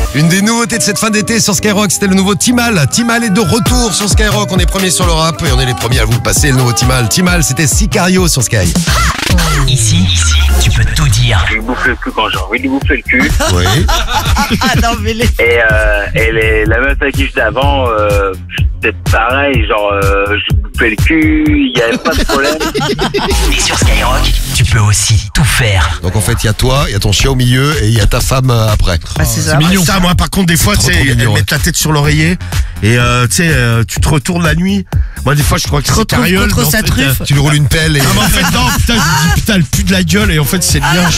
Une des nouveautés de cette fin d'été sur Skyrock, c'était le nouveau Timal. Timal est de retour sur Skyrock. On est premiers sur le rap et on est les premiers à vous le passer, le nouveau Timal. Timal, c'était Sicario sur Sky. Ici, tu peux tout dire. Je bouffe le cul quand j'ai envie de bouffer le cul. Oui. Ah non, mais Et la meuf avec qui j'étais avant, c'était pareil, genre je bouffais le cul, il n'y avait pas de problème. Et sur Skyrock, tu peux aussi tout faire. Donc en fait, il y a toi, il y a ton chien au milieu et il y a ta femme après. Bah, c'est ça. Mignon. Ça, moi, par contre, des fois, tu sais, trop mignon, elle ouais. met ta tête sur l'oreiller et tu sais, tu te retournes la nuit. Moi, des fois, je crois que c'est Cariole. contre sa truffe. Tu lui roules une pelle et... Non, mais en fait, non, putain, je me dis, putain, elle pue de la gueule et en fait, c'est le mien.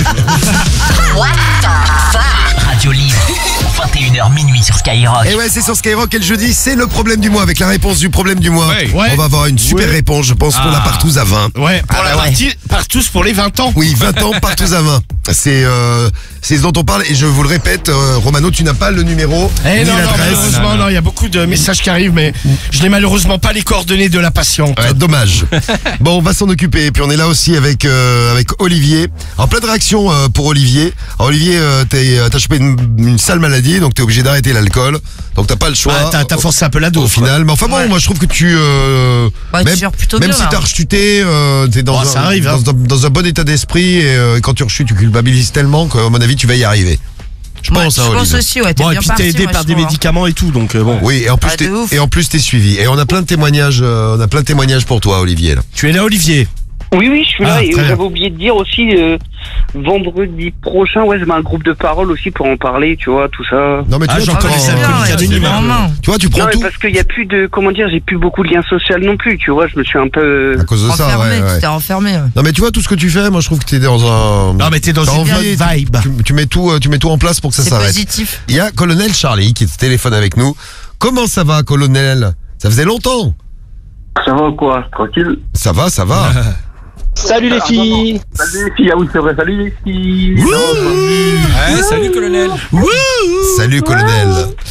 Radio Libre, 21h minuit sur Skyrock. Et ouais, c'est sur Skyrock et le jeudi, c'est le problème du mois avec la réponse du problème du mois. Ouais. On va avoir une super Ouais. réponse, je pense, pour la partouze à 20. Ouais, pour la partie, partous pour les 20 ans. Oui, 20 ans, partouze à 20. C'est ce dont on parle et je vous le répète, Romano, tu n'as pas le numéro Eh ni non, l'adresse. malheureusement, non, il y a beaucoup de messages qui arrivent, mais je n'ai malheureusement pas les coordonnées de la patiente. Ouais, dommage. Bon, on va s'en occuper. Et puis on est là aussi avec Olivier. En plein de réactions pour Olivier. Alors, Olivier, t'as chopé une sale maladie, donc t'es obligé d'arrêter l'alcool. Donc t'as pas le choix. Ah, t'as forcé un peu la dose. Au final, mais enfin bon, Ouais. moi je trouve que tu Ouais, tu gères plutôt même bien, si là. t'as rechuté, t'es dans, Oh, ça arrive, hein. dans un bon état d'esprit et quand tu rechutes, tu culpabilises tellement qu'à mon avis, tu vas y arriver. Je pense, je hein, pense Olivier. aussi, ouais. T'es Bon, et bien puis parti, t'es aidé moi, par je des trouve, hein. médicaments et tout, donc bon. Oui, et en plus Ah, de ouf. t'es suivi. Et on a plein de témoignages, pour toi, Olivier. Là. Tu es là, Olivier. Oui, je suis là. Ah, Et très bien. j'avais oublié de dire aussi, vendredi prochain, ouais, je mets un groupe de parole aussi pour en parler, tu vois, tout ça. Non mais tu Ah, vois, j'en tu connais prends- ça, Bien, Alcoolique ouais, Anonyme. c'est vraiment. tu vois, tu prends Non, mais tout parce qu'il y a plus de, comment dire, j'ai plus beaucoup de liens sociaux non plus, tu vois, je me suis un peu... à cause de ça, Enfermé, ouais. tu t'es enfermé. Ouais. Non mais tu vois tout ce que tu fais, moi je trouve que t'es dans un. Non, mais t'es dans t'as une envie, bonne vibe. Tu mets tout en place pour que ça C'est s'arrête. positif. Il y a Colonel Charlie qui est au téléphone avec nous. Comment ça va, Colonel? Ça faisait longtemps. Ça va ou quoi? Tranquille? Ça va. Salut les filles! Salut les filles, ah oui c'est vrai, salut les filles! Ouais, salut colonel. Salut, Colonel.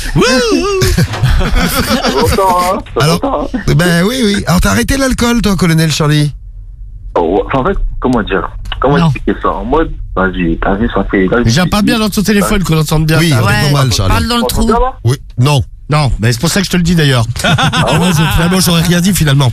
Ça fait longtemps, hein? Ça fait Alors, longtemps, hein? ben oui. Alors t'as arrêté l'alcool, toi, Colonel Charlie? Oh, en fait, comment dire? Comment Non. expliquer ça? En mode, vas-y, t'as vu, ça fait... Déjà pas bien dans ton téléphone qu'on entende bien. Oui, ça. on Ouais, est normal, Charlie. parle dans le trou. Oui, non. Non, mais c'est pour ça que je te le dis d'ailleurs. Finalement, j'aurais rien dit finalement.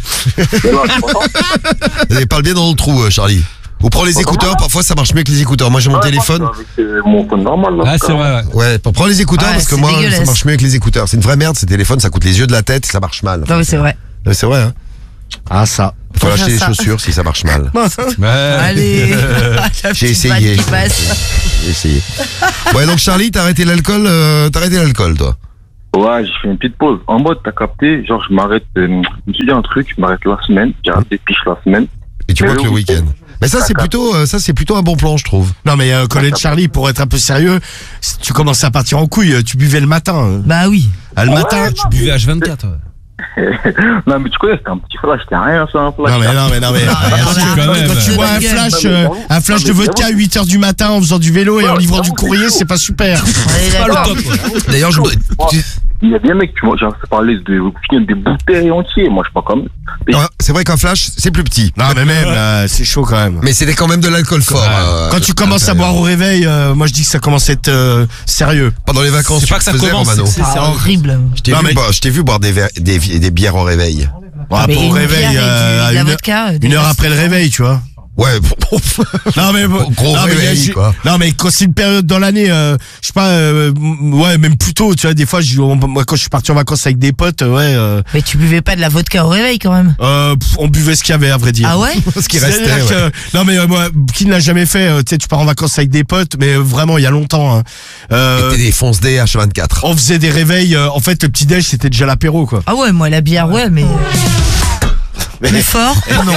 Parle bien dans le trou, Charlie. Ou prends les écouteurs, parfois ça marche mieux que les écouteurs. Moi j'ai mon téléphone. Avec mon phone normal, là. Ah, c'est vrai, ouais. Ouais, prends les écouteurs Ouais, parce que c'est moi ça dégueulasse. marche mieux que les écouteurs. C'est une vraie merde ces téléphones, ça coûte les yeux de la tête et ça marche mal. Non, mais c'est vrai. Ouais, c'est vrai, hein. Ah ça. Faut Faut acheter les faire ça. chaussures si ça marche mal. Ouais. Allez. La J'ai petite essayé. balle qui passe. J'ai essayé. Ouais, donc Charlie, t'as arrêté l'alcool, toi. Ouais, j'ai fait une petite pause. En mode, t'as capté, genre, je m'arrête, je me suis dit un truc, je m'arrête la semaine, j'ai arrêté piche la semaine. Et tu Mais vois que le le week-end. Mais ça c'est plutôt un bon plan, je trouve. Non mais Colin Charlie, pour être un peu sérieux, si tu commençais à partir en couille, tu buvais le matin. Bah oui. Ah, le matin. Tu buvais H24, ouais. Non, mais tu connais, c'était un petit flash, c'était rien, ça, un flash. Non mais. quand même. Quand tu vois un flash de vodka à 8h du matin en faisant du vélo et en livrant du courrier, c'est pas super. Allez, Pas le d'accord. top, ouais. D'ailleurs, Il y a des mecs, tu vois, genre, ça parlait des bouteilles entières, moi, je sais pas comme. c'est vrai qu'un flash, c'est plus petit. Non mais même, c'est chaud quand même. Mais c'était quand même de l'alcool fort. Quand tu commences à boire au réveil, moi je dis que ça commence à être sérieux. Pendant les vacances, C'est tu pas que ça le faisais, commence, Romano. c'est C'est horrible. Je t'ai vu boire des bières au réveil. Pour Mais au une réveil, bière et à de la une vodka, une heure après le réveil, tu vois. Ouais, Non mais gros non, mais réveil, il y a- quoi. Non mais quand c'est une période dans l'année, je sais pas, ouais même plus tôt, tu vois, des fois moi quand je suis parti en vacances avec des potes, Mais tu buvais pas de la vodka au réveil quand même. on buvait ce qu'il y avait à vrai dire. Ah ouais? Ce qui C'est-à-dire restait. Ouais. que- non mais moi, qui ne l'a jamais fait, tu sais, tu pars en vacances avec des potes, mais vraiment il y a longtemps. Hein. C'était des fonce des H24. On faisait des réveils, en fait le petit déj c'était déjà l'apéro quoi. Ah ouais, moi la bière, ouais, mais. Mais fort? Non.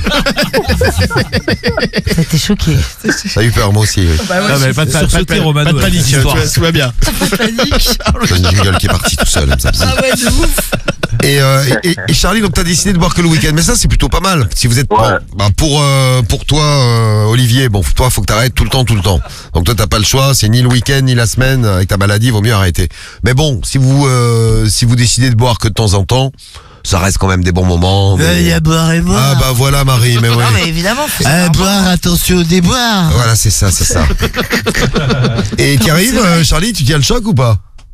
T'es choqué. Ça a eu peur, moi aussi. Oui. Non, mais pas de sursauté, Romano, pas de là, panique, cette tu histoire. vois, tout va bien. Panique. J'ai une jingle qui est partie tout seul. Ça. Ah ouais, de ouf. Et Charlie, donc t'as décidé de boire que le week-end. Mais ça, c'est plutôt pas mal. Si vous êtes Ouais. pour toi, Olivier, bon, toi, faut que t'arrêtes tout le temps. Donc toi, t'as pas le choix. C'est ni le week-end ni la semaine. Avec ta maladie, vaut mieux arrêter. Mais bon, si vous décidez de boire que de temps en temps, ça reste quand même des bons moments. mais- Il y a boire et boire. Ah bah voilà, Marie. Mais ouais. Non, mais évidemment. faut savoir Boire, attention au déboire. Voilà, c'est ça. Et qui arrive, Charlie, tu tiens le choc ou pas?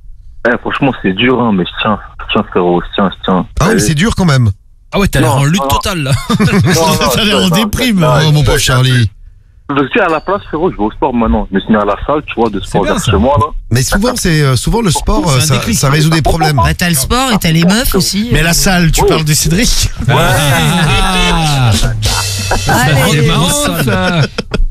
Franchement, c'est dur, hein, mais je tiens, frérot, je tiens. Ah, mais c'est dur quand même. Ah ouais, t'as l'air Non, en lutte non. totale là. T'as l'air en déprime. Oh, mon pauvre Charlie. Je suis à la place, frérot, je vais au sport maintenant. Je me suis mis à la salle, tu vois, de sport bien, vers ça. chez moi, là. Mais souvent le sport, C'est un déclic. ça résout des problèmes. Bah, t'as le sport et t'as les meufs aussi. Mais la salle, tu parles de Cédric. Ah, c'est marrant ça.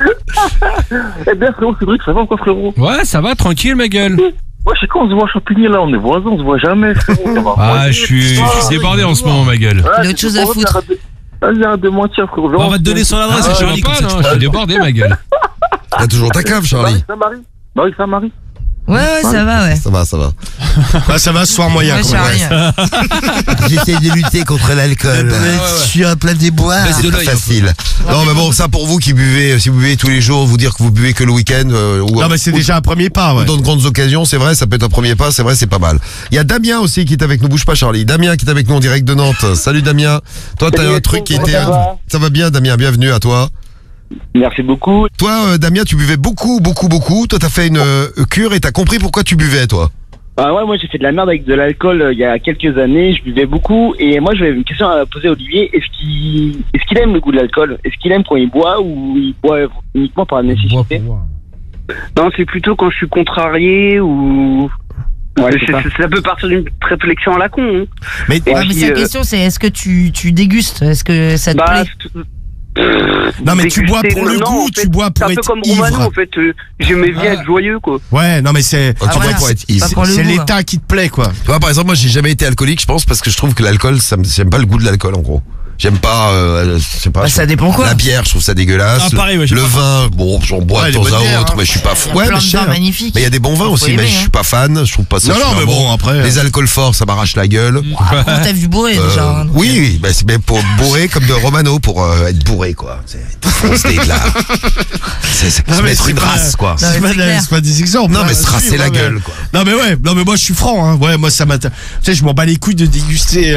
Eh bien, frérot, Cédric, ça va quoi, frérot? Ouais, ça va, tranquille ma gueule. Ouais, je sais quand on se voit à Champigny, là, on est voisins, on se voit jamais, frérot. Ça va. Ah, je suis débordé en ce moment ma gueule. Il a autre chose à foutre. Vas-y, arrête de mentir, frérot. On va te donner son adresse, Charlie, comme ça tu peux déborder ma gueule. T'as toujours ta cave, Charlie. Marie, ça, Marie. Ouais, ça va, ouais. Ça va. Bah, ça va, ce soir moyen. Ouais, quand même. Charlie. J'essaie de lutter contre l'alcool. Je suis un plein des bois. Baisse de C'est pas l'œil, facile. Non, mais bon, ça pour vous qui buvez, si vous buvez tous les jours, vous dire que vous buvez que le week-end, ou Non, mais c'est déjà un premier pas, ou ouais. dans de grandes occasions, c'est vrai, ça peut être un premier pas, c'est vrai, c'est pas mal. Il y a Damien aussi qui est avec nous, bouge pas Charlie. Damien qui est avec nous en direct de Nantes. Salut Damien. Toi, t'as un truc qui était... Ça va bien Damien, bienvenue à toi. Merci beaucoup. Toi, Damien, tu buvais beaucoup. Toi, t'as fait une cure et t'as compris pourquoi tu buvais, toi. Ah ouais, moi j'ai fait de la merde avec de l'alcool il y a quelques années, je buvais beaucoup et moi j'avais une question à poser à Olivier, est-ce qu'il aime le goût de l'alcool? Est-ce qu'il aime quand il boit ou il boit uniquement par nécessité? Non, c'est plutôt quand je suis contrarié ou... Ouais, ça peut partir d'une réflexion à la con. Hein. Mais, Ouais, mais sa question, c'est est-ce que tu dégustes? Est-ce que ça te plaît? non, mais tu bois pour le non, goût, en fait, tu bois pour c'est un être peu comme Romano, ivre. en fait. J'aimais bien être joyeux, quoi. Ouais, non, mais c'est... Tu bois voilà. pour être ivre. Pas pour le C'est goût, l'état qui te plaît, quoi. Tu vois, par exemple, moi, j'ai jamais été alcoolique, je pense, parce que je trouve que l'alcool, j'aime pas le goût de l'alcool, en gros. J'aime pas, je sais pas. Bah, ça dépend quoi. La bière, je trouve ça dégueulasse. Ah, pareil, ouais, j'aime le pas. vin, bon, j'en bois Ouais, de les temps bonnes bières, à autre, hein. mais je suis pas Il y a ouais, plein mais de je sais, vins hein. magnifiques. Mais il y a des bons vins Faut aussi, aimer, mais je hein. suis pas fan, je trouve pas ça Non, super mais bon. bon, après... Les alcools forts, ça m'arrache la gueule. Après, t'as vu bourré déjà. hein, donc, Oui, bah, c'est bien pour bourrer comme de Romano, pour être bourré, quoi. C'est foncer de là. C'est se mais mettre c'est une pas- race, quoi. Non, mais C'est pas, c'est clair. c'est pas des exemples. Non, mais hein, se rasser si, la ouais, gueule, ouais. quoi. Non, mais ouais, non, mais moi je suis franc, hein. Ouais, moi ça m'intéresse. Tu sais, je m'en bats les couilles de déguster.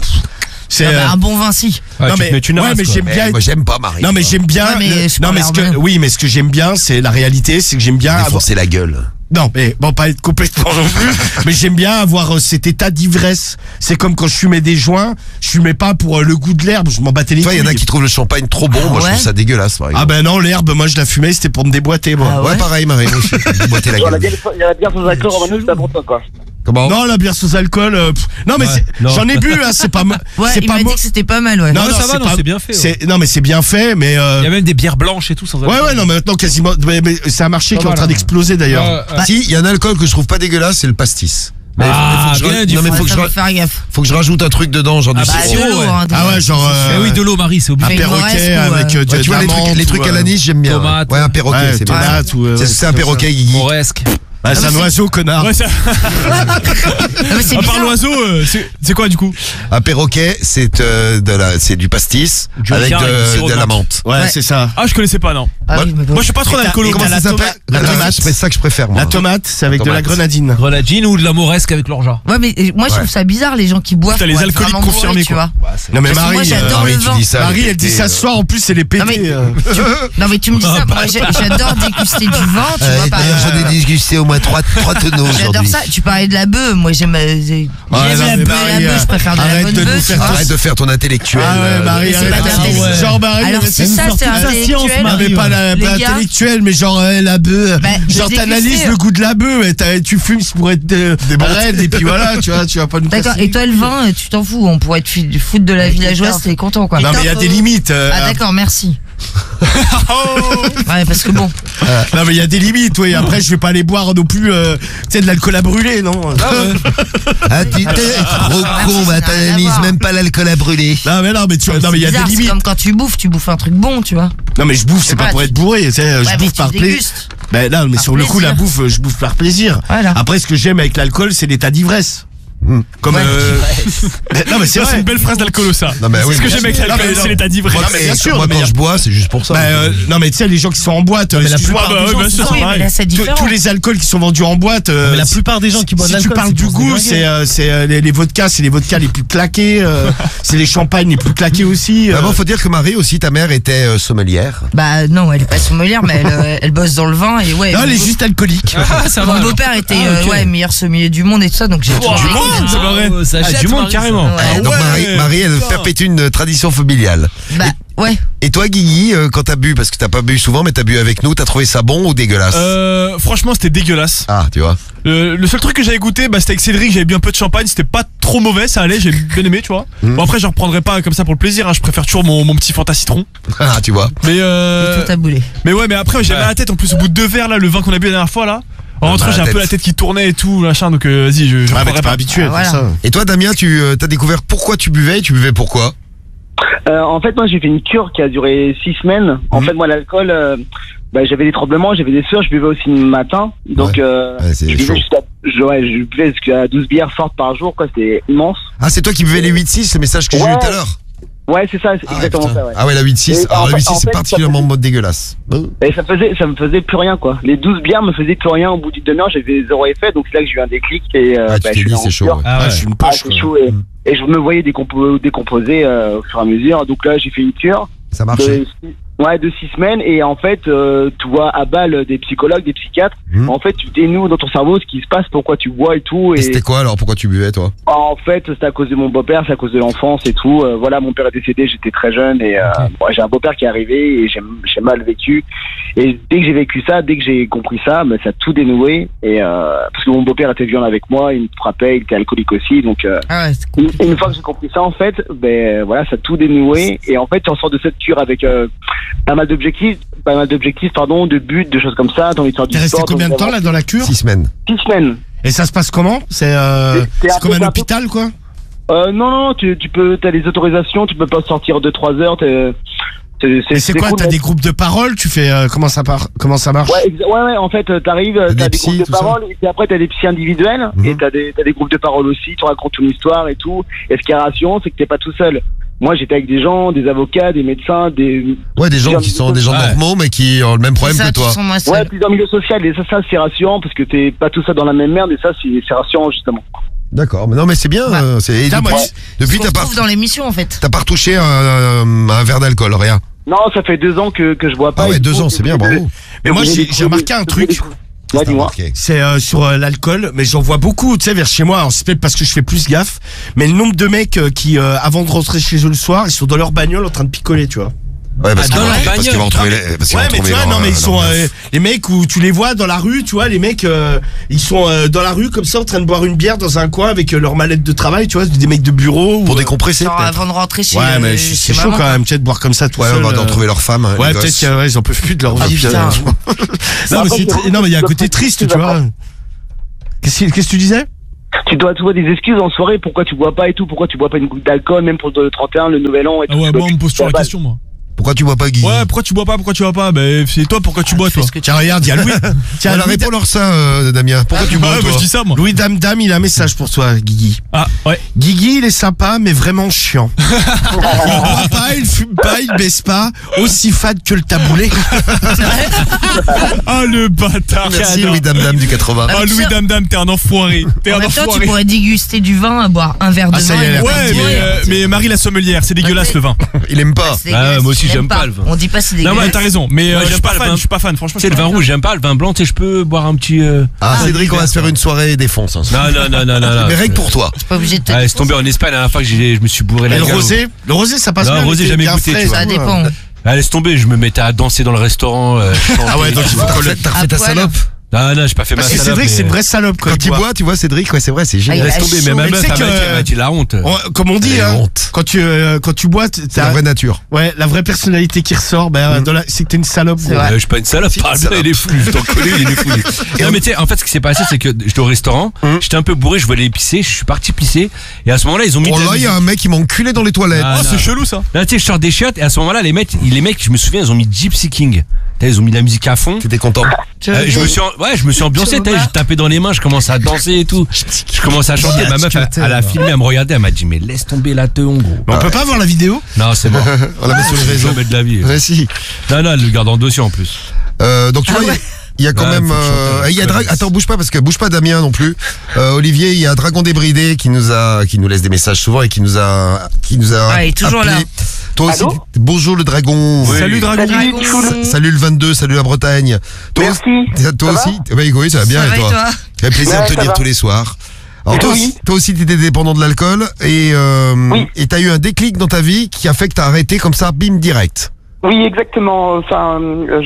C'est. Ah bah, un bon vin, si. Ouais, non, tu te mets une ouais, race, mais quoi. j'aime bien. Moi, j'aime pas Marie. Non, mais j'aime bien. Ouais, mais je non, mais parle rien. oui, mais ce que j'aime bien, c'est la réalité, c'est que j'aime bien. avoir- Défoncer la gueule. Non, mais bon, pas être complètement non plus. Mais j'aime bien avoir cet état d'ivresse. C'est comme quand je fumais des joints, je fumais pas pour le goût de l'herbe, je m'en battais les Tu vois, couilles. il y en a qui trouvent le champagne trop bon. Moi, je ouais. trouve ça dégueulasse, par Ah exemple. ben non, l'herbe, moi je la fumais, c'était pour me déboîter, moi. Ah Ouais, ouais. pareil, Marie, moi aussi. Boiter la Il y a la gueule. bière sans alcool, Romano, c'est pas pour toi, quoi. Comment? Non, la bière sans alcool. Non, mais Ouais, c'est- non. j'en ai bu, hein, c'est pas. Ouais, c'est il pas m'a dit mo- que c'était pas mal, ouais. Non, Ouais, non, ça va, non, pas- c'est bien fait, ouais. Non, mais c'est bien fait, mais. Il y a même des bières blanches et tout sans alcool. Ouais, non, mais maintenant quasiment. Mais c'est un marché Pas qui est en mal, train hein. d'exploser d'ailleurs. Ouais, Si, il y a un alcool que je trouve pas dégueulasse, c'est le pastis. Mais Ah, faut que je bien ra- dit, non, mais Ouais, faut que je ça ra- faut faire gaffe. faut que je rajoute un truc dedans, genre du Ah, bah, sirop. de l'eau, ouais. hein, Ah ouais, genre. Eh oui, de l'eau, Marie, c'est obligé. Un Fait perroquet Moresque ou, avec Ouais, tu vois, les trucs à l'anis, j'aime bien. Tomate. Ouais, un perroquet, Ouais, c'est bien. tomate ou. C'est un perroquet, Guigui. Moresque. Bah, c'est un oiseau, connard. Ouais, ça. Non, mais c'est À part bizarre. l'oiseau, c'est quoi du coup? Un perroquet, c'est c'est du pastis Du avec ricard et du sirop de de la menthe. menthe. Ouais, Ouais. c'est ça. Ah, je connaissais pas, non. Ah oui, mais bon. Moi, je suis pas trop d'alcoolo. Comment ça s'appelle? la tomate. C'est ça que je préfère, moi. La tomate, c'est avec de la tomate. grenadine. Grenadine ou de la moresque avec l'orgeat. Ouais, mais moi je trouve ça bizarre les gens qui boivent. Putain, les pour être alcooliques vraiment bourrés, confirmés, tu quoi. vois. Non, mais Parce que Marie. moi, j'adore Marie, le tu vin. dis ça. Marie, elle dit ça ce soir, en plus, elle est pétée. Non, mais- Non mais tu me dis ça, moi j'adore déguster du vin, tu vois par D'ailleurs, j'en ai dégusté au moins 3 tonneaux J'adore aujourd'hui. ça, tu parlais de la bœuf, moi j'aime non, la mais bœuf, Marie, je préfère de la arrête bonne de nous bœuf, faire tu vois. Arrête de faire ton intellectuel. Ah ouais, Marie, mais c'est arrête. pas Ah d'intellectuel. ouais. Genre, Marie, Alors arrête si de nous ça faire c'est tout ça. intellectuel, Non, mais pas la les pas gars, intellectuelle, mais genre la bœuf. Bah, Genre j'ai t'analyses dégusté. le goût de la bœuf, et tu fumes pour être raide, et puis voilà, tu vois, tu vas pas nous D'accord, casser. et toi le vin, tu t'en fous, on pourrait te foutre de la villageoise, t'es content quoi. Non, mais il y a des limites. Ah d'accord, merci. Ouais, parce que bon. Non, mais il y a des limites, oui. Après, je vais pas aller boire non plus, tu sais, de l'alcool à brûler, non. Ah, tu t'es trop Ah, con, ça bah n'a rien à t'analyses voir. même pas l'alcool à brûler. Non, mais non, mais tu vois, non, mais il y a des Bizarre, c'est limites. comme quand tu bouffes un truc bon, tu vois. Non, mais je bouffe, c'est pas pas, pour tu- être bourré, tu sais, Ouais, je mais bouffe tu par plaisir. dégustes. Ben non, mais Par sur le coup, la plaisir. bouffe, je bouffe par plaisir. Voilà. Après, ce que j'aime avec l'alcool, c'est l'état d'ivresse. Comme non mais c'est Ça, c'est vrai. une belle phrase d'alcoolo, ça. Non, mais oui, C'est ce que bien j'aime avec sûr. l'alcool, Non, mais c'est l'état d'ivresse. Non, mais bien sûr, Moi, mais quand y a- je bois, c'est juste pour ça. Non mais tu sais les gens qui sont en boîte, excuse-moi, ouais, bien sûr, Oui, c'est mais pareil. là, c'est différent. tous les alcools qui sont vendus en boîte. Mais la plupart des gens qui boivent de Si tu l'alcool, parles c'est du pour se goût, déglinguer. c'est les vodkas, c'est les vodkas les plus claqués, c'est les champagnes les plus claqués aussi. Bah bon, faut dire que Marie aussi, ta mère était sommelière. Bah non, elle est pas sommelière, mais elle bosse dans le vin et ouais. Non, elle est juste alcoolique. ça Mon beau-père était meilleur sommelier du monde et tout ça, donc j'ai toujours Du vécu monde, là-dedans. c'est pas vrai. Ça achète, Du monde, Marie, carrément. Ouais. Donc Marie, elle perpétue une tradition familiale. Bah ouais. Et toi, Guigui, quand t'as bu, parce que t'as pas bu souvent, mais t'as bu avec nous, t'as trouvé ça bon ou dégueulasse? Franchement, c'était dégueulasse. Ah, tu vois. Le seul truc que j'avais goûté, bah, c'était avec Cédric, j'avais bu un peu de champagne, c'était pas trop mauvais, ça allait, j'ai bien aimé, tu vois. Bon, après, je reprendrai pas comme ça pour le plaisir, hein, je préfère toujours mon petit Fanta citron. Ah, tu vois. Mais Tout a boulé. mais ouais, mais après, j'avais la tête, en plus, au bout de 2 verres, là, le vin qu'on a bu la dernière fois, là. En rentrant, bah, j'ai la un peu tête. la tête qui tournait et tout, machin, donc vas-y, je Ah, mais reprendrai t'es pas pas. habitué à voilà. ça. Et toi, Damien, tu t'as découvert pourquoi tu buvais et tu buvais pourquoi? En fait, moi, j'ai fait une cure qui a duré 6 semaines. En fait, moi, l'alcool, j'avais des tremblements, j'avais des sueurs, je buvais aussi le matin. Donc, Ouais, c'est je chaud. buvais je buvais jusqu'à 12 bières fortes par jour, quoi. C'était immense. Ah, c'est toi qui buvais les 8-6, le message que j'ai eu Ouais. tout à l'heure. Ouais, c'est ça, c'est Ah ouais, exactement putain. ça, ouais. Ah ouais, la 8-6. Et Alors, en la fait- 8-6, en c'est fait, particulièrement mode dégueulasse. Et ça me faisait plus rien, quoi. Les 12 bières me faisaient plus rien. Au bout d'une demi-heure, j'avais zéro effet. Donc, c'est là que j'ai eu un déclic. Et, Ah, tu je t'es suis dit, en c'est chaud. cure. Ouais. Ah ouais, je suis une Ah, poche. c'est chaud. Et je me voyais décomposer au fur et à mesure. Donc là, j'ai fait une cure. Ça marchait. De 6 semaines. Et en fait, tu vois à balle des psychologues, des psychiatres. En fait, tu dénoues dans ton cerveau ce qui se passe, pourquoi tu bois et tout. Et Et c'était quoi alors? Pourquoi tu buvais, toi? en fait, c'est à cause de mon beau-père, c'est à cause de l'enfance et tout. Voilà, mon père est décédé, j'étais très jeune et j'ai un beau-père qui est arrivé et j'ai mal vécu. Et dès que j'ai vécu ça, dès que j'ai compris ça, ça a tout dénoué. Et parce que mon beau-père était violent avec moi, il me frappait, il était alcoolique aussi. Donc Ah ouais, c'est une fois que j'ai compris ça, en fait, voilà, ça a tout dénoué. Et en fait, tu en sors de cette cure avec pas mal d'objectifs, de buts, de choses comme ça. T'as envie de faire du T'es resté sport. combien de temps là dans la cure? 6 semaines. 6 semaines. Et ça se passe comment? C'est C'est un comme peu- un hôpital quoi? Non, tu peux, t'as des autorisations, tu peux pas sortir 2-3 heures. Mais c'est quoi? cool, T'as mais- des groupes de parole? Tu fais comment ça marche? Ouais, en fait, t'arrives, des t'as des psys, groupes de tout ça. parole, et puis après t'as des psys individuels, Mhm. et t'as des groupes de parole aussi, tu racontes une histoire et tout. Et ce qui est rassurant, c'est que t'es pas tout seul. Moi, j'étais avec des gens, des avocats, des médecins, Ouais, des gens qui sont des gens normaux, mais qui ont le même problème ça, que toi. tu sens moins seul. Ouais, plusieurs milieux sociaux, et ça c'est rassurant, parce que t'es pas tout ça dans la même merde, et ça, c'est rassurant, justement. D'accord. Mais non, mais c'est bien. Ouais. Et Putain, moi, depuis Ce qu'on t'as pas, retrouve dans l'émission en fait. t'as pas retouché un verre d'alcool, rien. Non, ça fait 2 ans que je bois pas. Ah ouais, et 2 tout, ans, c'est bien, bravo. Mais moi j'ai remarqué un truc. Ouais, dis-moi. Ok. C'est sur l'alcool, mais j'en vois beaucoup, tu sais, vers chez moi. Alors, c'est peut-être parce que je fais plus gaffe, mais le nombre de mecs qui, avant de rentrer chez eux le soir, ils sont dans leur bagnole en train de picoler, tu vois. Ouais, parce Ah, dans leur parce qu'ils vont retrouver parce qu'ils Ouais, vont mais tu retrouver vois, leur, non, mais ils leur sont meuf. les mecs où tu les vois dans la rue, tu vois, les mecs, ils sont dans la rue comme ça en train de boire une bière dans un coin avec leur mallette de travail, tu vois, des mecs de bureau. Pour ou, décompresser, Genre peut-être. avant de rentrer chez Ouais, mais chez c'est chaud maman, quand même, tu sais, de boire comme ça tout Ouais, seul. on va d'en trouver leur femme. Ouais, les peut-être gosses. qu'ils en peuvent plus de leur Ah, vie. putain. Non, mais non, mais il y a un côté triste, tu vois. Qu'est-ce que tu disais? Tu dois trouver des excuses en soirée, pourquoi tu bois pas et tout, pourquoi tu bois pas une goutte d'alcool, même pour le 31, le nouvel an et tout. Ah ouais, Tu moi, on me pose toujours la dois- question, moi. Pourquoi tu bois pas, Guy? Ouais, pourquoi tu bois pas, pourquoi tu bois pas? Ben, c'est toi, pourquoi tu bois, toi? Tiens, regarde, il y a Louis. Tiens, Alors, Louis, réponds-leur ça, Damien. Pourquoi tu bois, Ouais, toi? moi, je dis ça, moi. Louis Dame, il a un message pour toi, Guigui. Ah, ouais. Guigui, il est sympa, mais vraiment chiant. Il boit pas, il fume pas, il baisse pas, aussi fade que le taboulé. Ah, le bâtard. Merci, j'adore. Louis Dame du 80. Ah, Louis Dame, t'es un enfoiré. T'es En un même temps, tu enfoiré. pourrais déguster du vin, boire un verre de Ah, ça vin. y est, et elle a ne Ouais, pas dire. mais Marie la sommelière, c'est dégueulasse le vin. Il aime pas. C'est dégueulasse, moi aussi, tu j'aime l'aimes pas le vin. On dit pas c'est Non, dégueulasse. ouais, t'as raison, mais Moi, je j'aime suis pas pas le fan, vin. je suis pas fan, franchement. Tu sais, le vin rouge, j'aime pas. Le vin blanc, tu sais, je peux boire un petit. Ah, Cédric, on va se faire une soirée défonce. Hein. Non. Mais règle pour toi. T'es pas obligé de te Ah, c'est tombé en Espagne la dernière fois que je me suis bourré Et la le gueule. rosé, ça passe Non, bien. rosé, mais jamais bien goûté, frais, tu vois. Ça tout, dépend. Ah, laisse tomber, je me mettais à danser dans le restaurant. Ah ouais, donc il faut qu'on le. T'as refait ta À poil. salope. Non, j'ai pas fait ma Parce que salope. Cédric, mais- c'est une vraie salope Quand il boit, tu vois, Cédric, ouais, c'est vrai, c'est Ah, génial. il Laisse a tomber, chaud. mais ma Mais meuf, tu sais elle m'a dit la honte. Comme on dit, Elle a hein, honte. quand tu bois, C'est la vraie nature. ouais, la vraie personnalité qui ressort, c'est que t'es une salope. C'est gros. vrai. Je suis pas une salope, parle bien, il est fou, je t'en connais, il est fou. Non, mais tu sais, en fait, ce qui s'est passé, c'est que j'étais au restaurant, j'étais un peu bourré, je voulais aller pisser, je suis parti pisser, et à ce moment-là, ils ont mis Oh de la là, il y a musique. un mec qui m'a enculé dans les toilettes. Ah, Ah, non. c'est chelou, ça. Là, tu sais, je sors des chiottes, et à ce moment-là, les mecs, je me souviens, ils ont mis Gypsy King. Ils ont mis la musique à fond. T'étais content? Je me suis, Ouais, je me suis ambiancé, je tapais dans les mains, je commençais à danser et tout. Je commençais à chanter. Ma meuf, elle a filmé, elle me regardait, elle m'a dit, mais laisse tomber la teon, gros. Mais on peut pas voir la vidéo? Non, c'est bon. On la met sur les réseaux. Jamais de la vie. Ouais, si. Non, elle le garde en dossier en plus. Donc tu vois, il y a quand même. Il y a Attends, bouge pas Damien non plus. Olivier, il y a Dragon Débridé qui nous laisse des messages souvent et qui nous a il est toujours appelé. là. Toi aussi. Allô Bonjour le dragon. Oui. Salut Dragon. Salut le 22, salut la Bretagne. Toi Merci. toi Ça aussi. Bah oui, ça va bien Ça et va, toi. et toi Ça fait plaisir Ouais, de te ça dire va. tous les soirs. Alors Oui. toi aussi t'étais dépendant de l'alcool et Oui. et t'as eu un déclic dans ta vie qui a fait que t'as arrêté comme ça, bim, direct. Oui, exactement. Enfin,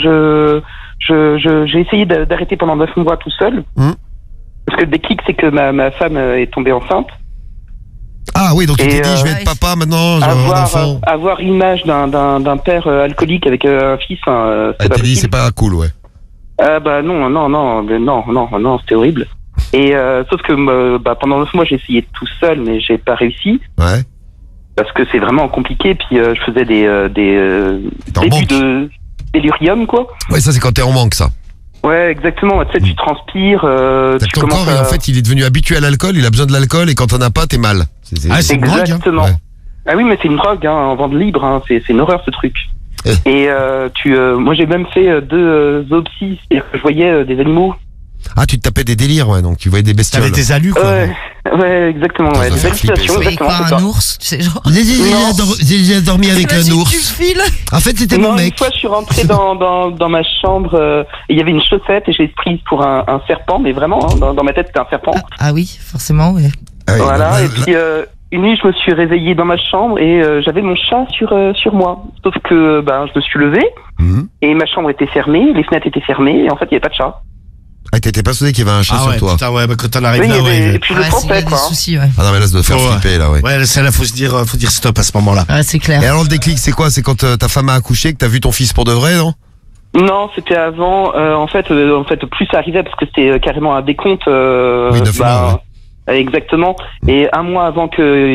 j'ai essayé d'arrêter pendant 9 mois tout seul. Parce que le déclic, c'est que ma femme est tombée enceinte. Ah oui, donc tu t'es Et, dit je vais être papa maintenant, j'ai un enfant. Avoir l'image d'un père alcoolique avec un fils, c'est Ah, pas t'as dit possible. c'est pas cool, ouais. Bah non, c'était horrible. Et sauf que pendant 9 mois, j'ai essayé tout seul, mais j'ai pas réussi. Ouais. Parce que c'est vraiment compliqué. Puis je faisais des en débuts manque. de délirium, quoi. Ouais, ça c'est quand t'es en manque, ça. Ouais, exactement. Tu sais, tu transpires, T'as tu ton commences corps et en fait il est devenu habitué à l'alcool, il a besoin de l'alcool et quand t'en as pas, t'es mal. C'est une drogue, hein. Exactement. Ouais. Ah oui, mais c'est une drogue, hein, en vente libre, hein. C'est une horreur ce truc. Et moi j'ai même fait 2 zoopsies, c'est-à-dire que je voyais des animaux. Ah, tu te tapais des délires, ouais, donc tu voyais des bestioles. T'avais tes alus, quoi. Ouais, exactement. Attends, Ouais, ça des fait flipper, hallucinations, ça. Mais exactement, quoi, c'est un ça. ours, tu sais, genre. J'ai déjà dormi avec un Imagine, ours. Tu files. En fait, c'était Non, mon une mec. fois, je suis rentré dans ma chambre, et il y avait une chaussette et je l'ai prise pour un serpent, mais vraiment, hein, dans ma tête, c'était un serpent. Ah oui, forcément, ouais. Ah oui, Voilà, là, et puis une nuit, je me suis réveillé dans ma chambre et j'avais mon chat sur moi. Sauf que je me suis levé Mhm. et ma chambre était fermée, les fenêtres étaient fermées et en fait, il n'y avait pas de chat. Ah, t'étais persuadé qu'il y avait un chat Ah sur ouais, toi. putain, ouais, quand t'en arrives Oui, là, ouais. et puis je le Ouais, s'il y a sentais, des quoi. soucis, ouais. Ah non, mais là, ça doit faire Ouais. flipper, là, ouais. Ouais, celle-là, faut dire stop à ce moment-là. Ouais, c'est clair. Et alors, le déclic, c'est quoi? C'est quand ta femme a accouché, que t'as vu ton fils pour de vrai, non? Non, c'était avant. En fait, plus ça arrivait parce que c'était carrément un décompte. Oui, 9 mois, Exactement. Et un mois avant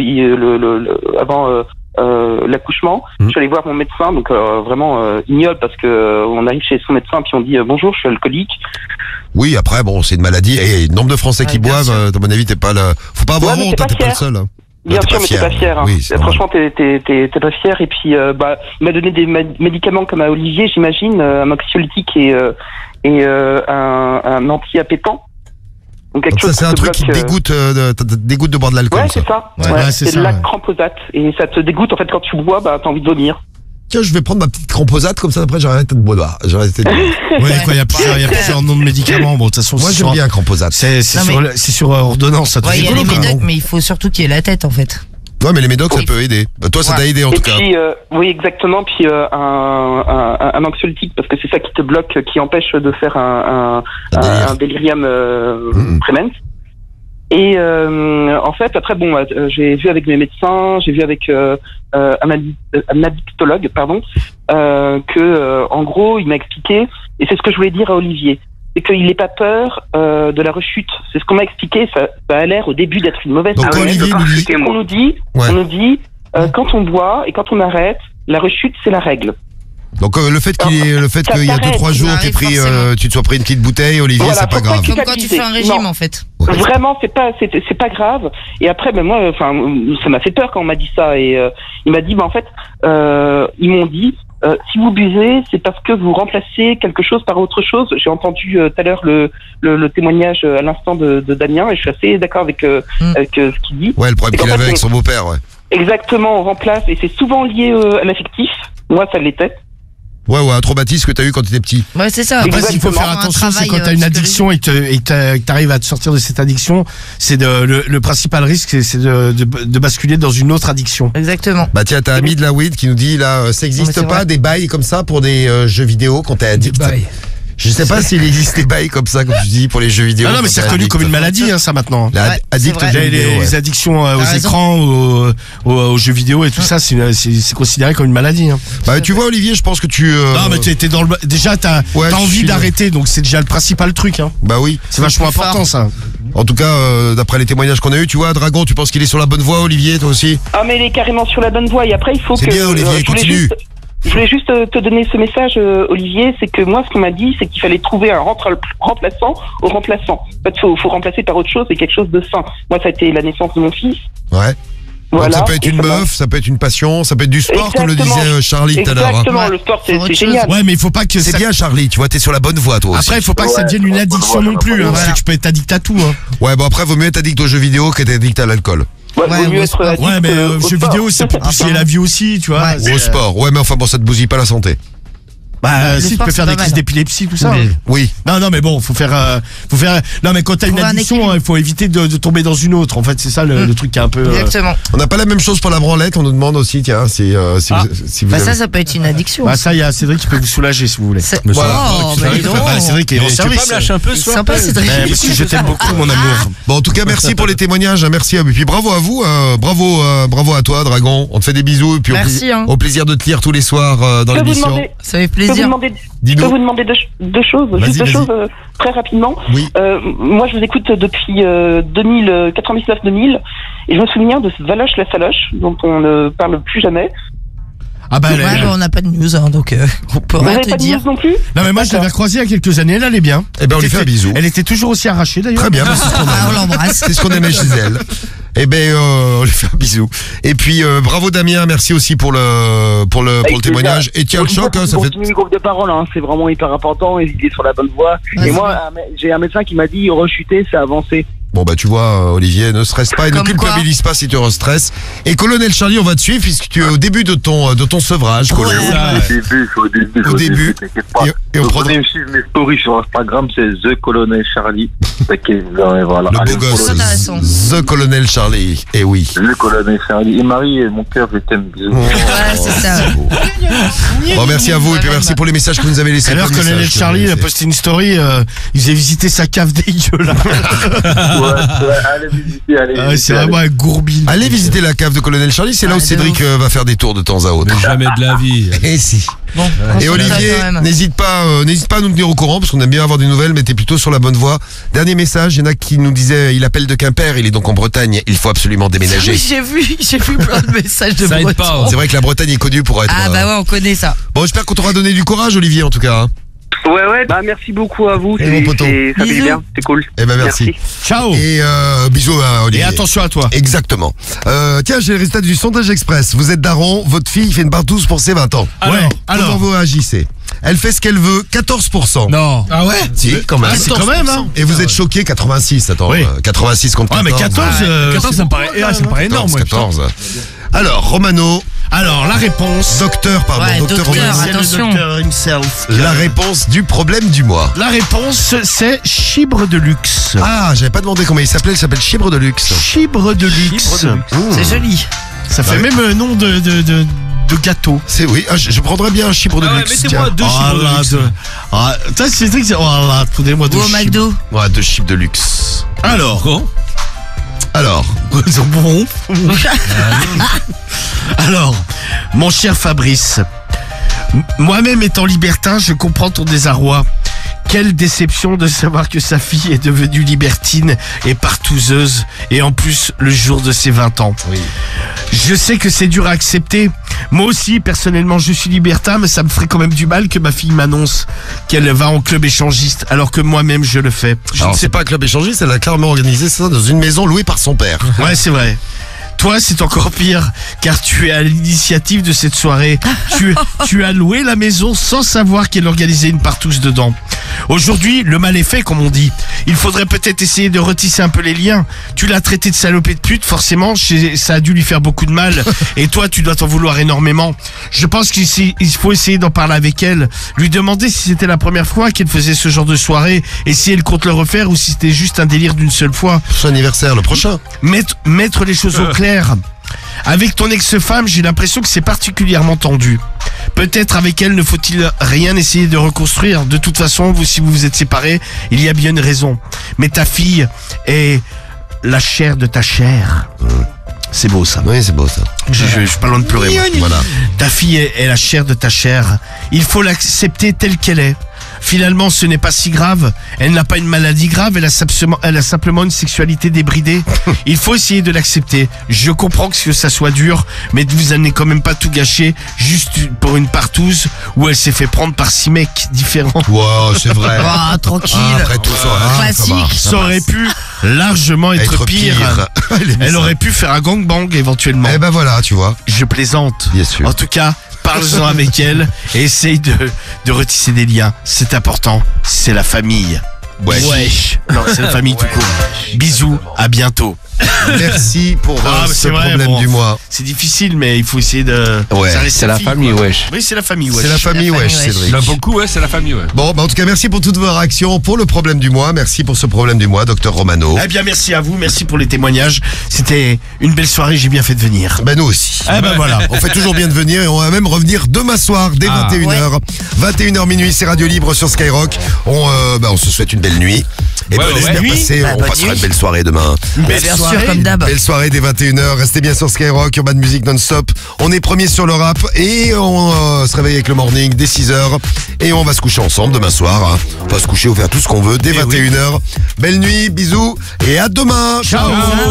l'accouchement, je suis allé voir mon médecin, donc vraiment ignoble parce que on arrive chez son médecin puis on dit bonjour, je suis alcoolique. Oui, après, bon, c'est une maladie. Et le nombre de Français qui Ouais, bien boivent, sûr. à mon avis, t'es pas le. Faut pas avoir Ouais, mais honte, t'es hein, pas t'es pas le fier. seul. Hein. Bien Non, sûr, mais t'es pas fier. Hein. Oui, c'est normal. Franchement, t'es pas fier. Et puis, il m'a donné des médicaments comme à Olivier, j'imagine, un anxiolytique et un anti-appétant. Donc quelque Donc ça, chose c'est un te truc qui te bloque, dégoûte de boire de l'alcool. Ouais, ça. c'est ça. Ouais, c'est c'est ça, de la ouais. cramposate. Et ça te dégoûte, en fait, quand tu bois, t'as envie de vomir. Tiens, je vais prendre ma petite cramposate, comme ça, après, j'arrête de boire. J'arrête de boire. Ouais, quoi, il y a plusieurs noms de médicaments. Bon, de toute façon, Moi, c'est j'aime sur- bien cramposate. C'est Non, sur ordonnance, ça te Ouais, fait il y a les rigolo, quand même. médocs, mais il faut surtout qu'il y ait la tête, en fait. Ouais, mais les médocs, ça Oui. peut aider. Bah, toi, ça Ouais. t'a aidé, en Et tout cas. puis, oui, exactement. Puis un anxiolytique, parce que c'est ça qui te bloque, qui empêche de faire un délirium prément. Et en fait, après, j'ai vu avec mes médecins, j'ai vu avec un addictologue, que en gros, il m'a expliqué, et c'est ce que je voulais dire à Olivier, c'est qu'il n'ait pas peur de la rechute. C'est ce qu'on m'a expliqué. Ça a l'air au début d'être une mauvaise Donc, nouvelle. Olivier nous dit- On nous dit, Ouais. on nous dit, quand on boit et quand on arrête, la rechute, c'est la règle. Donc, le fait Ça qu'il y a t'arrête, 2-3 jours, ça t'es arrive pris, forcément. tu te sois pris une petite bouteille, Olivier, Voilà, c'est pas faut pas grave. que- Comme quand tu fais un régime, Non. en fait. Ouais. Vraiment, c'est pas grave. Et après, moi, ça m'a fait peur quand on m'a dit ça. Et il m'a dit, en fait, ils m'ont dit, si vous buvez, c'est parce que vous remplacez quelque chose par autre chose. J'ai entendu tout à l'heure le témoignage à l'instant de Damien, et je suis assez d'accord avec ce qu'il dit. Ouais, le problème Et qu'il qu'en avait fait, avec son beau-père, ouais. Exactement, on remplace, et c'est souvent lié à l'affectif. Moi, ça l'était. Ouais, un traumatisme que t'as eu quand t'étais petit. Ouais, c'est ça. Après, ce qu'il faut faire Un attention, c'est travail, quand t'as une psychologique. addiction et que t'arrives à te sortir de cette addiction, c'est le principal risque, c'est de basculer dans une autre addiction. Exactement. Bah tiens, t'as Ami de la weed qui nous dit là, ça Non, mais existe c'est pas vrai. des bails comme ça pour des jeux vidéo quand t'es addict. Je sais pas s'il existe des bails comme ça, comme tu dis, pour les jeux vidéo. Ah non, mais quand c'est t'es reconnu addict. comme une maladie, hein, ça maintenant. La Ouais, addict c'est aux vrai. jeux vidéo. Les ouais. addictions aux T'as raison. écrans, aux jeux vidéo et tout ça, c'est considéré comme une maladie. Hein. Bah tu vois Olivier, je pense que tu. Non, mais t'es dans déjà t'as Ouais, je envie suis- d'arrêter, donc c'est déjà le principal truc. Hein. Bah oui. C'est vachement plus fort. important ça. En tout cas, d'après les témoignages qu'on a eu, tu vois, Dragon, tu penses qu'il est sur la bonne voie, Olivier, toi aussi? Ah, mais il est carrément sur la bonne voie. Et après, il faut C'est que. bien, Olivier, je voulais continue. Je voulais juste te donner ce message, Olivier, c'est que moi, ce qu'on m'a dit, c'est qu'il fallait trouver un remplaçant au remplaçant. En fait, faut remplacer par autre chose et quelque chose de sain. Moi, ça a été la naissance de mon fils. Ouais. Voilà. Donc ça peut être une meuf, ça peut être une passion, ça peut être du sport, comme le disait Charlie tout à l'heure. Exactement, le sport, c'est génial. Ouais, mais il faut pas que C'est bien, Charlie, tu vois, t'es sur la bonne voie, toi aussi. Après, il faut pas que ça devienne une addiction non plus, parce que tu peux être addict à tout. Ouais, bon, après, vaut mieux être addict aux jeux vidéo qu'être addict à l'alcool. Ouais, vaut mieux être addict Ouais, mais au jeux sport. vidéo, ça peut pousser la vie aussi, tu vois. Ou au sport. Ouais, mais enfin, bon, ça te bousille pas la santé. Bah, si tu sport, peux faire c'est des pas crises mal. d'épilepsie, tout ça. Oui. Non, mais bon, faut faire. Non, mais quand t'as une Trouver un addiction, équilibre. il faut éviter de tomber dans une autre. En fait, c'est ça le truc qui est un peu. Exactement. On n'a pas la même chose pour la branlette, on nous demande aussi, tiens, si vous Bah, avez- ça peut être une addiction. Bah, ça, il y a Cédric qui peut vous soulager si vous voulez. Mais Oh, bah, dis donc. Bah, Cédric est en tu peux service. pas me lâcher un peu ce soir Sympa, Cédric. Parce que je t'aime beaucoup, mon amour. Bon, en tout cas, merci pour les témoignages, hein, merci. Et puis bravo à vous, bravo à toi, Dragon. On te fait des bisous, et puis Merci, hein. au plaisir de te lire tous les soirs dans Je peux vous l'émission. demander- Ça fait Je peux plaisir. je peux vous demander deux choses, Vas-y, juste deux vas-y. choses très rapidement. Oui. Moi, je vous écoute depuis 99-2000 et je me souviens de Valoche la Saloche dont on ne parle plus jamais. Ah bah, Ouais, bah, on n'a pas de news, hein, donc on peut Vous rien n'avez te pas de dire. news non plus? Non, mais moi, je l'avais croisée il y a quelques années, elle allait bien. Eh ben, on lui fait un bisou. Elle était toujours aussi arrachée d'ailleurs. Très bien, bah, c'est ce qu'on Ah, on aime. l'embrasse. C'est ce qu'on aimait chez elle. Eh ben, on lui fait un bisou. Et puis, bravo Damien, merci aussi pour le témoignage. Et tiens, le choc, hein, ça fait. Continue le groupe de parole, hein, c'est vraiment hyper important, et il est sur la bonne voie. Ouais, Et moi, j'ai un médecin qui m'a dit rechuter, c'est avancer. Bon bah tu vois Olivier, ne stresse pas et ne Comme quoi. culpabilise pas si tu restresses. Et Colonel Charlie, on va te suivre puisque tu es au début de ton sevrage, Colo. Ouais. Au début. t'inquiète pas. Et on Vous prend venez me suivre mes stories sur Instagram, c'est The Colonel Charlie. T'inquiète, voilà. le Allez, beau gosse, follow. Intéressant. The Colonel Charlie. Et oui. Le Colonel Charlie. Et Marie, mon cœur, je t'aime. Bisous. Ouais, c'est ça. Bon, merci à vous et puis merci pour les messages que vous nous avez laissés. Alors, Plein de Colonel messages que Charlie vous a avez laissés. posté une story, il faisait visiter sa cave dégueulasse. Allez visiter, allez Ah, c'est visiter. vraiment un gourbine. Allez visiter la cave de Colonel Charlie, c'est là où Ouais, de Cédric ouf. va faire des tours de temps à autre. Jamais de la vie. Et si. Bon, Et Olivier, n'hésite pas à nous tenir au courant parce qu'on aime bien avoir des nouvelles, mais t'es plutôt sur la bonne voie. Dernier message, il y en a qui nous disaient, il appelle de Quimper, il est donc en Bretagne, il faut absolument déménager. J'ai vu plein de messages de Ça aide pas, Bretons. hein. C'est vrai que la Bretagne est connue pour être. Ah bah ouais, on connaît ça. Bon, j'espère qu'on t'aura donné du courage, Olivier, en tout cas. Hein. Ouais, bah merci beaucoup à vous, Et mon poteau. ça fait Bisous. bien, c'est cool. Eh ben merci. Ciao. Et bisous à Olivier. Et attention à toi. Exactement. Tiens, j'ai le résultat du sondage express. Vous êtes daron, votre fille fait une partouze pour ses 20 ans. Comment vous agissez? Elle fait ce qu'elle veut, 14%. Non. Ah ouais. Si, quand même. Ah, c'est quand même, hein. Et vous êtes choqué, 86. Attends, Oui. 86 contre 14. Ouais, mais 14, 14, ça me paraît énorme, ouais, 14. Alors, Romano, Alors, la réponse. docteur, pardon, Ouais, docteur docteur, Romano. C'est le attention. docteur himself. La réponse du problème du mois. La réponse, c'est chibre de luxe. Ah, j'avais pas demandé comment il s'appelle Chibre de luxe. Chibre de luxe. C'est joli. Ça fait Bah oui. même nom de gâteau. C'est oui, je prendrais bien un chibre de Ah ouais, luxe. mettez-moi tiens. deux chibres de luxe. Ah, toi, c'est truc, c'est. Oh là, prenez-moi deux Ou au chibres. McDo. Ouais, 2 chibres de luxe. Alors. Alors, Ils sont bons. Alors, mon cher Fabrice, moi-même étant libertin, je comprends ton désarroi. Quelle déception de savoir que sa fille est devenue libertine et partouzeuse, et en plus le jour de ses 20 ans. oui. Je sais que c'est dur à accepter. Moi aussi, personnellement, je suis libertin, mais ça me ferait quand même du mal que ma fille m'annonce qu'elle va en club échangiste, alors que moi-même je le fais. Je Alors ne sais c'est pas un club échangiste, elle a clairement organisé ça dans une maison louée par son père. Ouais, c'est vrai. Toi, c'est encore pire, car tu es à l'initiative de cette soirée. Tu as loué la maison sans savoir qu'elle organisait une partouze dedans. Aujourd'hui, le mal est fait, comme on dit. Il faudrait peut-être essayer de retisser un peu les liens. Tu l'as traité de salopée de pute, forcément, ça a dû lui faire beaucoup de mal. Et toi, tu dois t'en vouloir énormément. Je pense qu'il faut essayer d'en parler avec elle. Lui demander si c'était la première fois qu'elle faisait ce genre de soirée, et si elle compte le refaire, ou si c'était juste un délire d'une seule fois. Son anniversaire, le prochain. Mettre les choses au clair. Avec ton ex-femme, j'ai l'impression que c'est particulièrement tendu. Peut-être avec elle ne faut-il rien essayer de reconstruire. De toute façon, si vous vous êtes séparés, il y a bien une raison. Mais ta fille est la chair de ta chair. C'est beau ça. Oui, c'est beau ça. Je suis pas loin de pleurer. Moi. Voilà. Ta fille est la chair de ta chair. Il faut l'accepter telle qu'elle est. Finalement, ce n'est pas si grave. Elle n'a pas une maladie grave, elle a simplement une sexualité débridée. Il faut essayer de l'accepter. Je comprends que ça soit dur, mais vous n'allez quand même pas tout gâcher juste pour une partouze où elle s'est fait prendre par 6 mecs différents. Wow, c'est vrai. Ah, tranquille. Après tout ça, Classique. Ça aurait pu largement être pire. Elle aurait pu faire un gangbang éventuellement. Eh ben voilà, tu vois. Je plaisante. Bien sûr. En tout cas, parle-en avec elle et essaye de retisser des liens. C'est important. C'est la famille. Wesh. Non, c'est la famille tout court. Bisous, à bientôt. Merci pour ce problème du mois. C'est difficile, mais il faut essayer de. Ouais, ça reste c'est la fille, famille, quoi. wesh. Oui, c'est la famille, wesh. C'est la famille, wesh, Cédric. Là, beaucoup, ouais, c'est la famille, ouais. Bon, bah en tout cas, merci pour toutes vos réactions pour le problème du mois. Merci pour ce problème du mois, docteur Romano. Eh bien, merci à vous, merci pour les témoignages. C'était une belle soirée, j'ai bien fait de venir. Ben nous aussi. Eh ben voilà. On fait toujours bien de venir et on va même revenir demain soir dès 21h. 21h minuit, c'est Radio Libre sur Skyrock. On se souhaite une belle nuit. Et Ouais, on ouais. espère Nuit. passer, on Bonne passera nuit. une belle soirée demain. Belle Bien soirée. sûr, comme d'hab. Belle soirée dès 21h. Restez bien sur Skyrock, Urban Music non-stop. On est premier sur le rap et on se réveille avec le morning dès 6h. Et on va se coucher ensemble demain soir. Hein. On va se coucher ou faire tout ce qu'on veut dès 21h. Belle nuit, bisous et à demain. Ciao.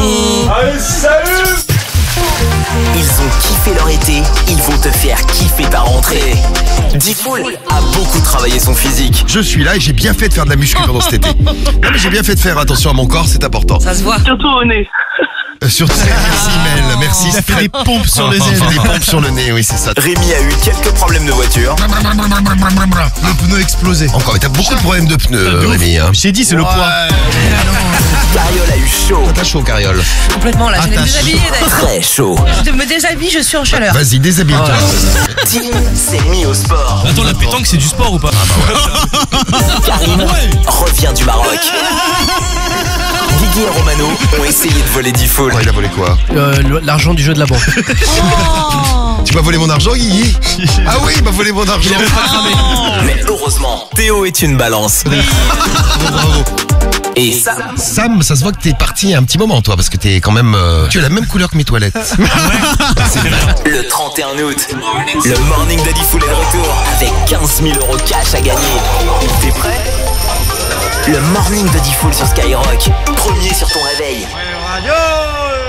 Ils ont kiffé leur été, ils vont te faire kiffer ta rentrée. Diffoul a beaucoup travaillé son physique. Je suis là et j'ai bien fait de faire de la muscu pendant cet été. Non mais j'ai bien fait de faire attention à mon corps, c'est important. Ça se voit. Surtout au nez. Surtout, merci Mel, merci. Il a fait des pompes sur le Il nez. fait des pompes sur le nez, oui c'est ça. Rémi a eu quelques problèmes de voiture. Le pneu explosé. Encore, t'as beaucoup de problèmes de pneus, Rémi. Hein. J'ai dit, c'est le poids. Cariole a eu chaud. T'as chaud, Cariole. Complètement, là. J'allais me déshabiller, d'ailleurs. Très chaud. Je me déshabille, je suis en chaleur. Vas-y, déshabille-toi. Tim s'est mis au sport. Attends, la pétanque, c'est du sport ou pas? Karim revient du Maroc. Guigui et Romano ont essayé de voler Diffoul. Oh, il a volé quoi? L'argent du jeu de la banque. Tu m'as volé mon argent, Guigui? Ah oui, il m'a volé mon argent. Mais heureusement, Théo est une balance. Bravo. Et Sam, Sam, ça se voit que t'es parti un petit moment, toi, parce que t'es quand même... Tu as la même couleur que mes toilettes. le 31 août, le morning de Diffoul est de retour avec 15 000 € cash à gagner. T'es prêt? Le morning de Diffoul sur Skyrock, premier sur ton réveil.